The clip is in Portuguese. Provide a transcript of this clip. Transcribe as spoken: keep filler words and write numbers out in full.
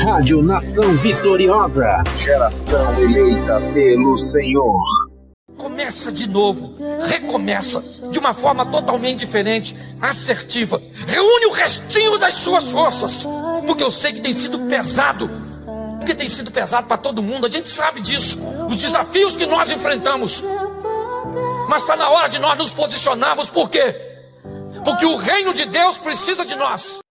Rádio Nação Vitoriosa, geração eleita pelo Senhor. Começa de novo, recomeça de uma forma totalmente diferente, assertiva. Reúne o restinho das suas forças, porque eu sei que tem sido pesado, porque tem sido pesado para todo mundo, a gente sabe disso, os desafios que nós enfrentamos. Mas está na hora de nós nos posicionarmos, por quê? Porque o reino de Deus precisa de nós.